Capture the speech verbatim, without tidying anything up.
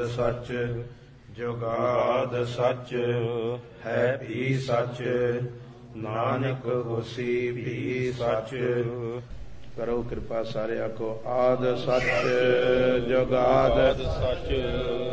सच जुगाद सच है भी सच नानक होसी भी सच। करो कृपा सारे आखो आद सच जुगाद सच